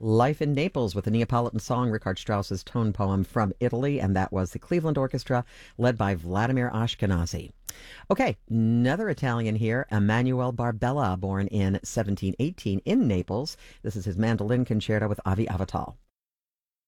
Life in Naples with a Neapolitan song, Richard Strauss's tone poem from Italy, and that was the Cleveland Orchestra led by Vladimir Ashkenazy. Okay, another Italian here, Emanuele Barbella, born in 1718 in Naples. This is his mandolin concerto with Avi Avital.